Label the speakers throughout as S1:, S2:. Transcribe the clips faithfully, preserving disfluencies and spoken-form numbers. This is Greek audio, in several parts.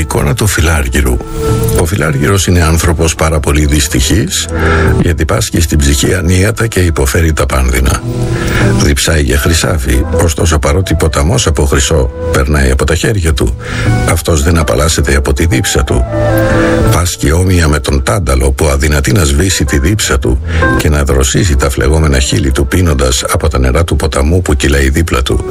S1: εικόνα του Φιλάργυρου. Ο Φιλάργυρος είναι άνθρωπος πάρα πολύ δυστυχής, γιατί πάσχει στην ψυχή ανίατα και υποφέρει τα πάνδυνα. Διψάει για χρυσάφι, ωστόσο παρότι ποταμός από χρυσό περνάει από τα χέρια του, αυτός δεν απαλλάσσεται από τη δίψα του. Πάσχει όμοια με τον τάνταλο που αδυνατεί να σβήσει τη δίψα του και να δροσίσει τα φλεγόμενα χείλη του πίνοντας από τα νερά του ποταμού που κυλάει δίπλα του.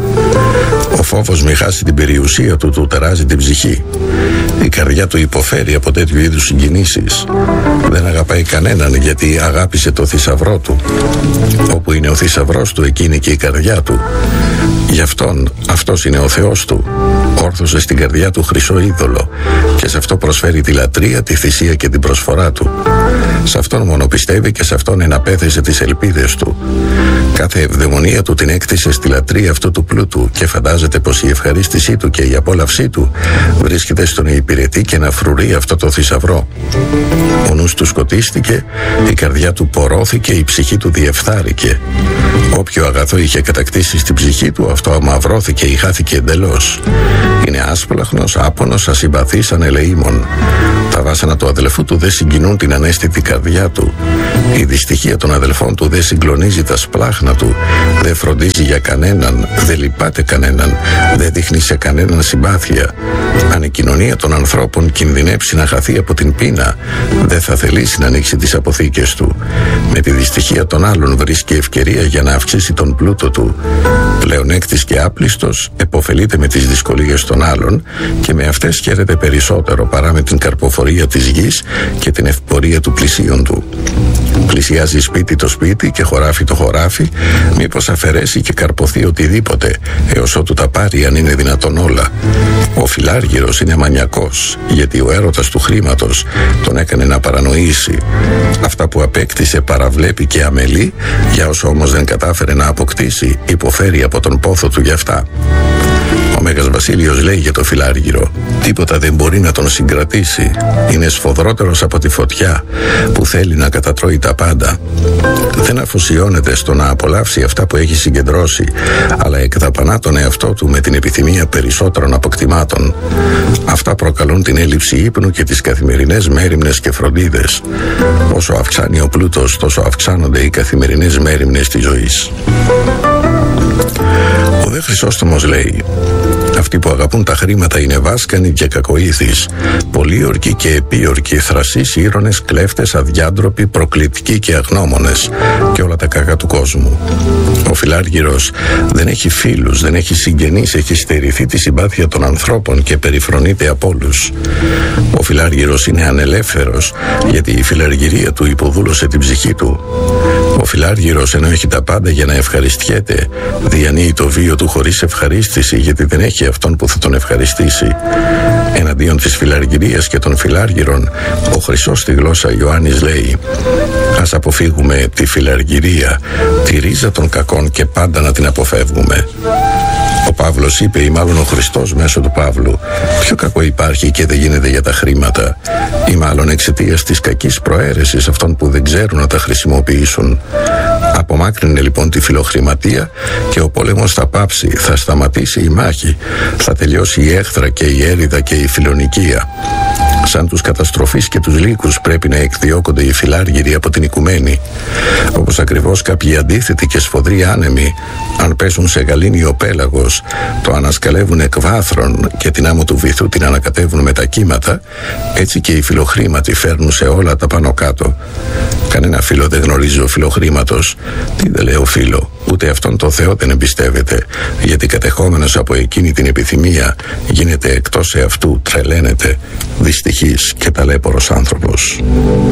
S1: Ο φόβος μη χάσει την περιουσία του του τεράζει την ψυχή. Η καρδιά του υποφέρει από τέτοιου είδους συγκινήσεις. Δεν αγαπάει κανέναν γιατί αγάπησε το θησαυρό του. Όπου είναι ο θησαυρός του, εκεί είναι και η καρδιά του. Γι' αυτόν, αυτός είναι ο Θεός του. Όρθωσε στην καρδιά του χρυσό είδωλο και σε αυτό προσφέρει τη λατρεία, τη θυσία και την προσφορά του. Σε αυτόν μόνο πιστεύει και σε αυτόν εναπέθεσε τις ελπίδες του. Κάθε ευδαιμονία του την έκτισε στη λατρεία αυτού του πλούτου και φαντάζεται πως η ευχαρίστησή του και η απόλαυσή του βρίσκεται στο να υπηρετεί και να φρουρεί αυτό το θησαυρό. Ο νους του σκοτίστηκε, η καρδιά του πορώθηκε, η ψυχή του διεφθάρηκε. Όποιο αγαθό είχε κατακτήσει στην ψυχή του, αυτό αμαυρώθηκε ή χάθηκε εντελώς. Είναι άσπλαχνος, άπονος, ασυμπαθής, ανελεήμων. Τα βάσανα του αδελφού του δεν συγκινούν την ανέστητη καρδιά του. Η δυστυχία των αδελφών του δεν συγκλονίζει τα σπλάχνα του. Δεν φροντίζει για κανέναν, δεν λυπάται κανέναν, δεν δείχνει σε κανέναν συμπάθεια. Αν η κοινωνία των ανθρώπων κινδυνεύσει να χαθεί από την πείνα, δεν θα θελήσει να ανοίξει τις αποθήκες του. Με τη δυστυχία των άλλων βρίσκει ευκαιρία για να αυξήσει τον πλούτο του. Πλεονέκτης και άπλιστος, επωφελείται με τις δυσκολίες των άλλων και με αυτές χαίρεται περισσότερο παρά με την καρποφορία της γης και την ευπορία του πλησίον του. Πλησιάζει σπίτι το σπίτι και χωράφι το χωράφι, μήπως αφαιρέσει και καρποθεί οτιδήποτε, έως ότου τα πάρει αν είναι δυνατόν όλα. Ο Φιλάργυρος είναι μανιακός, γιατί ο έρωτας του χρήματος τον έκανε να παρανοήσει. Αυτά που απέκτησε παραβλέπει και αμελεί, για όσο όμως δεν κατάφερε να αποκτήσει, υποφέρει από τον πόθο του γι' αυτά. Ο Μέγας Βασίλειος λέει για το Φιλάργυρο: τίποτα δεν μπορεί να τον συγκρατήσει. Είναι σφοδρότερος από τη φωτιά που θέλει να κατατρώει τα πάντα. Δεν αφοσιώνεται στο να απολαύσει αυτά που έχει συγκεντρώσει, αλλά εκδαπανά τον εαυτό του με την επιθυμία περισσότερων αποκτημάτων. Αυτά προκαλούν την έλλειψη ύπνου και τις καθημερινές μέριμνες και φροντίδες. Όσο αυξάνει ο πλούτος, τόσο αυξάνονται οι καθημερινές μέριμνες της ζωής. Ο δε Χρυσόστομος λέει: αυτοί που αγαπούν τα χρήματα είναι βάσκανοι και κακοήθεις, πολύορκοι και επίορκοι, θρασείς, ήρωνες, κλέφτες, αδιάντροποι, προκλητικοί και αγνώμονες και όλα τα κακά του κόσμου. Ο Φιλάργυρος δεν έχει φίλους, δεν έχει συγγενείς, έχει στερηθεί τη συμπάθεια των ανθρώπων και περιφρονείται από όλους. Ο Φιλάργυρος είναι ανελεύθερος, γιατί η φιλαργυρία του υποδούλωσε την ψυχή του. Ο Φιλάργυρος, ενώ έχει τα πάντα για να ευχαριστιέται, διανύει το βίο του χωρίς ευχαρίστηση, γιατί δεν έχει αυτόν που θα τον ευχαριστήσει. Εναντίον της φιλαργυρίας και των φιλάργυρων, ο Χρυσός στη γλώσσα Ιωάννης λέει: ας αποφύγουμε τη φιλαργυρία, τη ρίζα των κακών και πάντα να την αποφεύγουμε. Ο Παύλος είπε, ή μάλλον ο Χριστός μέσω του Παύλου: ποιο κακό υπάρχει και δεν γίνεται για τα χρήματα, ή μάλλον εξαιτίας της κακής προαίρεσης αυτών που δεν ξέρουν να τα χρησιμοποιήσουν. Απομάκρυνε λοιπόν τη φιλοχρηματία και ο πόλεμος θα πάψει, θα σταματήσει η μάχη, θα τελειώσει η έχθρα και η έρηδα και η φιλονικία. Σαν τους καταστροφείς και τους λύκους πρέπει να εκδιώκονται οι φιλάργυροι από την οικουμένη. Όπως ακριβώς κάποιοι αντίθετοι και σφοδροί άνεμοι, αν πέσουν σε γαλήνιο πέλαγος, το ανασκαλεύουν εκ βάθρων και την άμμο του βυθού την ανακατεύουν με τα κύματα, έτσι και οι φιλοχρήματοι φέρνουν σε όλα τα πάνω κάτω. Κανένα φίλο δεν γνωρίζει ο φιλοχρήματος. Τι δεν λέω φίλο, ούτε αυτόν τον Θεό δεν εμπιστεύεται, γιατί κατεχόμενος από εκείνη την επιθυμία γίνεται εκτός εαυτού, τρελαίνεται, δυστυχής και ταλέπορος άνθρωπος.